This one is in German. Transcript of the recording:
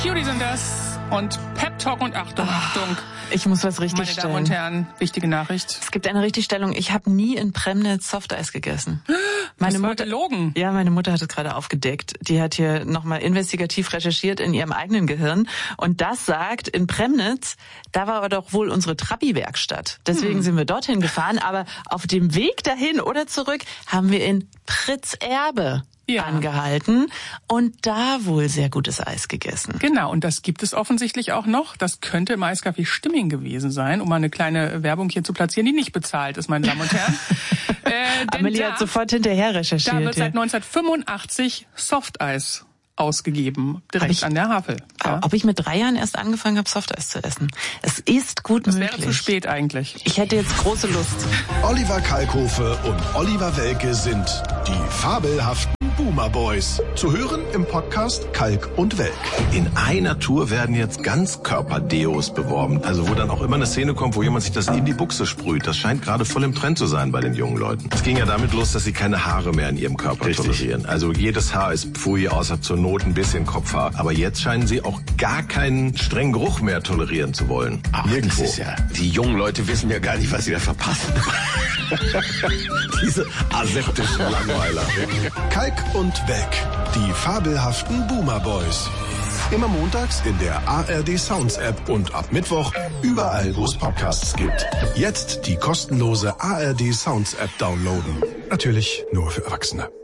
Cutie sind das und Pep Talk und Achtung. Ich muss was richtigstellen. Meine Damen und Herren, wichtige Nachricht. Es gibt eine Richtigstellung. Ich habe nie in Premnitz Softeis gegessen. Meine Mutter gelogen. Ja, meine Mutter hat es gerade aufgedeckt. Die hat hier nochmal investigativ recherchiert in ihrem eigenen Gehirn. Und das sagt, in Premnitz, da war aber doch wohl unsere Trabi-Werkstatt. Deswegen sind wir dorthin gefahren. Aber auf dem Weg dahin oder zurück haben wir in Pritzerbe angehalten und da wohl sehr gutes Eis gegessen. Genau, und das gibt es offensichtlich auch noch. Das könnte im Eiscafé Stimming gewesen sein, um mal eine kleine Werbung hier zu platzieren, die nicht bezahlt ist, meine Damen und Herren. Amelie hat sofort hinterher recherchiert. Da wird seit 1985 Softeis ausgegeben, direkt an der Havel. Ja. Ob ich mit 3 Jahren erst angefangen habe, Softeis zu essen? Es ist gut möglich. Das wäre zu spät eigentlich. Ich hätte jetzt große Lust. Oliver Kalkofe und Oliver Welke sind die fabelhaften Boomer Boys. Zu hören im Podcast Kalk und Welk. In einer Tour werden jetzt Ganzkörper-Deos beworben. Also wo dann auch immer eine Szene kommt, wo jemand sich das in die Buchse sprüht. Das scheint gerade voll im Trend zu sein bei den jungen Leuten. Es ging ja damit los, dass sie keine Haare mehr in ihrem Körper tolerieren. Also jedes Haar ist Pfui, außer zur Not ein bisschen Kopfhaar. Aber jetzt scheinen sie auch gar keinen strengen Geruch mehr tolerieren zu wollen. Ach, nirgendwo. Das ist ja, die jungen Leute wissen ja gar nicht, was sie da verpassen. Diese aseptischen Langweiler. Kalk und Welk, die fabelhaften Boomer Boys. Immer montags in der ARD Sounds App und ab Mittwoch überall, wo es Podcasts gibt. Jetzt die kostenlose ARD Sounds App downloaden. Natürlich nur für Erwachsene.